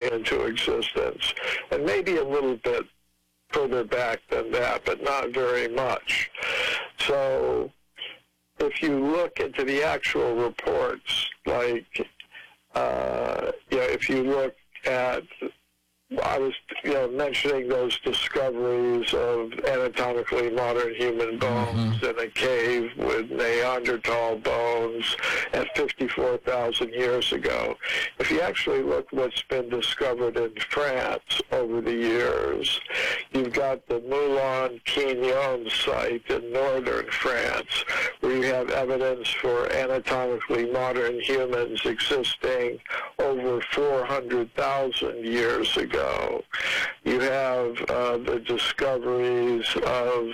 into existence, and maybe a little bit further back than that, but not very much. So if you look into the actual reports, like, if you look at, I was, mentioning those discoveries of anatomically modern human bones in a cave with Neanderthal bones at 54,000 years ago. If you actually look what's been discovered in France over the years, you've got the Moulin-Quignon site in northern France, where you have evidence for anatomically modern humans existing over 400,000 years ago. You have the discoveries of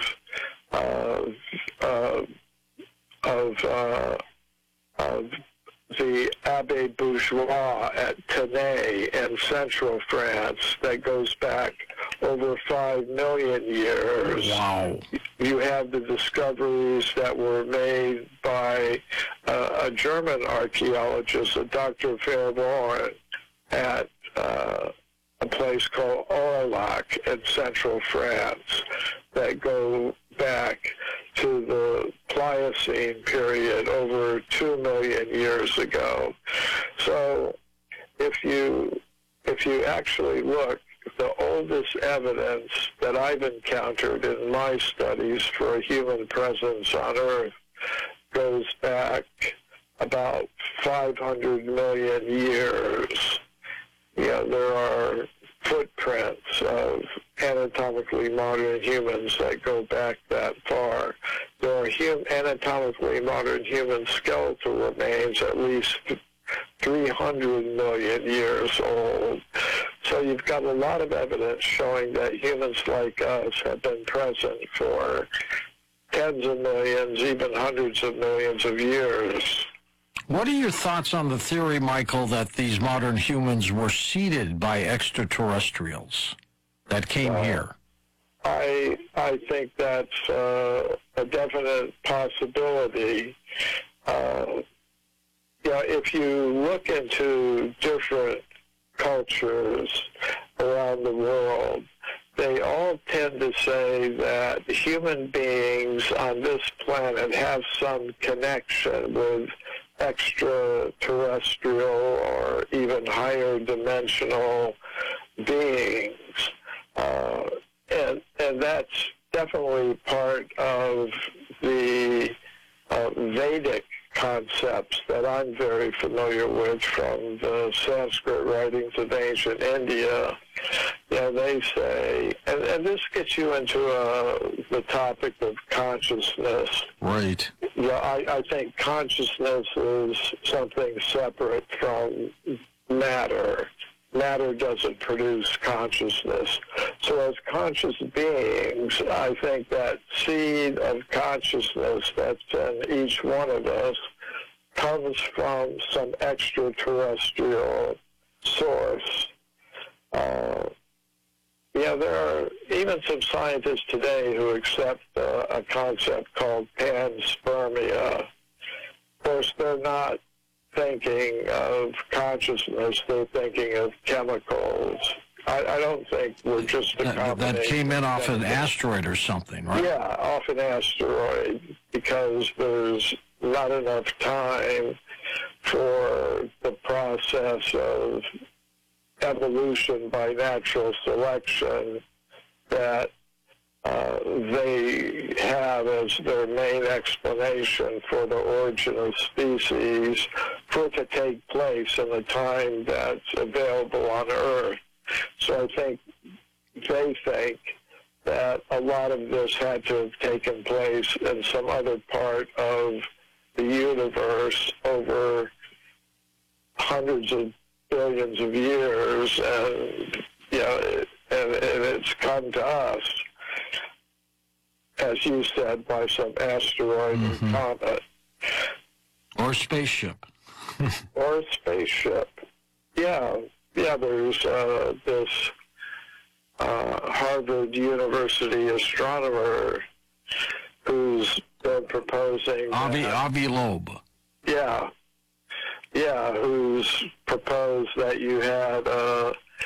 the Abbé Bourgeois at Tenay in central France that goes back over 5 million years. Wow. You have the discoveries that were made by a German archaeologist, a Dr. Verworn, at a place called Aurillac in central France that go back to the Pliocene period over 2 million years ago. So if you actually look, the oldest evidence that I've encountered in my studies for a human presence on Earth goes back about 500 million years. There are footprints of anatomically modern humans that go back that far. There are anatomically modern human skeletal remains at least 300 million years old. So you've got a lot of evidence showing that humans like us have been present for tens of millions, even hundreds of millions of years. What are your thoughts on the theory, Michael, that these modern humans were seeded by extraterrestrials that came here? I think that's a definite possibility. If you look into different cultures around the world, they all tend to say that human beings on this planet have some connection with extraterrestrial or even higher dimensional beings. And that's definitely part of the Vedic concepts that I'm very familiar with from the Sanskrit writings of ancient India. They say, and this gets you into the topic of consciousness. Right. I think consciousness is something separate from matter. Matter doesn't produce consciousness. So as conscious beings, I think that seed of consciousness that's in each one of us comes from some extraterrestrial source. There are even some scientists today who accept a concept called panspermia. Of course, they're not thinking of consciousness, they're thinking of chemicals. I don't think we're just a combination. That came in off an asteroid or something, right? Yeah, off an asteroid, because there's not enough time for the process of evolution by natural selection that they have as their main explanation for the origin of species for it to take place in the time that's available on Earth. So I think they think that a lot of this had to have taken place in some other part of the universe over hundreds of billions of years, and and it's come to us, as you said, by some asteroid or comet. Or spaceship. Or a spaceship. Yeah, there's this Harvard University astronomer who's been proposing... Avi Loeb. Yeah, who's proposed that you had